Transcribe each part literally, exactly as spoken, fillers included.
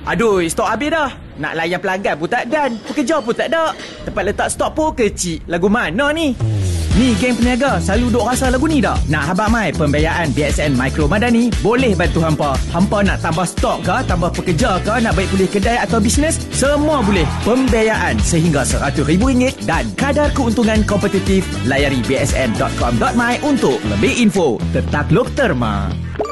Aduh, stok habis dah. Nak layan pelanggan pun tak dan. Pekerja pun tak ada. Tempat letak stok pun kecil. Lagu mana ni? Ni geng peniaga selalu duk rasa lagu ni tak? Nak habaq mai pembiayaan B S N Mikro Madani boleh bantu hampa. Hampa nak tambah stok ke, tambah pekerja ke, nak baik pulih kedai atau bisnes, semua boleh. Pembiayaan sehingga seratus ribu ringgit dan kadar keuntungan kompetitif. Layari b s n dot com dot my untuk lebih info. Tetakluk terma.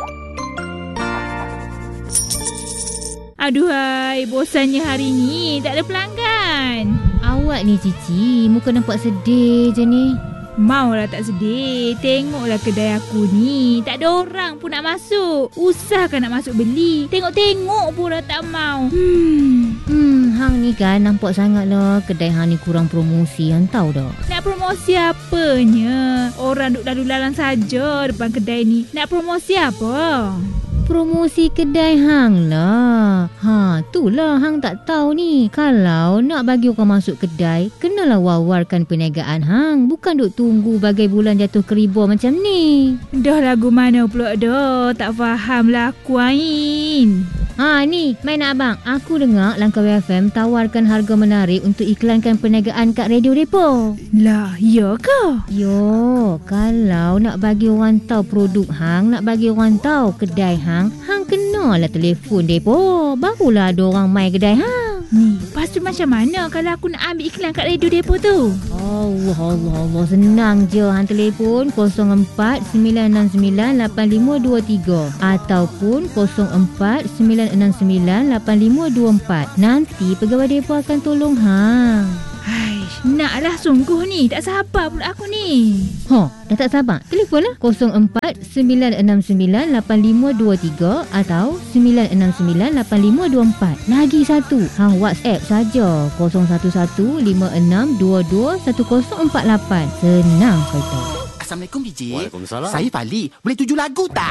Aduhai, bosannya hari ni tak ada pelanggan. Awak ni Cici, muka nampak sedih je ni. Maulah tak sedih. Tengoklah kedai aku ni, tak ada orang pun nak masuk. Usahakan nak masuk beli, tengok-tengok pun dah tak mau. Hmm, hmm hang ni kan nampak sangat lah kedai hang ni kurang promosi, hang tahu tak? Nak promosi apanya? Orang duk lalu lalang saja depan kedai ni. Nak promosi apa? Promosi kedai hang lah. Ha, itulah hang tak tahu ni. Kalau nak bagi orang masuk kedai, kenalah wawarkan perniagaan hang. Bukan duk tunggu bagai bulan jatuh keribu macam ni. Dah lagu mana pula dah. Tak faham lah aku Ain. Ha ni, main abang. Aku dengar Langkah F M tawarkan harga menarik untuk iklankan perniagaan kat radio depo. Lah, ya ke? Yo, kalau nak bagi orang tahu produk hang, nak bagi orang tahu kedai hang, hang kenalah telefon depo. Barulah ada orang mai kedai hang. Ni, lepas tu macam mana kalau aku nak ambil iklan kat radio depo tu? Allah, Allah, Allah. Senang je. Hang telefon kosong empat sembilan enam sembilan lapan lima dua tiga ataupun kosong empat sembilan enam sembilan lapan lima dua empat. Nanti pegawai depo akan tolong hang. Haish, naklah sungguh ni. Tak sabar pula aku ni. Ha, dah tak sabar? Telefonlah kosong empat sembilan enam sembilan lapan lima dua tiga atau sembilan enam sembilan lapan lima dua empat. Lagi satu, hang WhatsApp saja kosong satu satu lima enam dua dua satu kosong empat lapan. Senang kata. Assalamualaikum D J. Waalaikumsalam. Saya Fali. Boleh tuju lagu tak?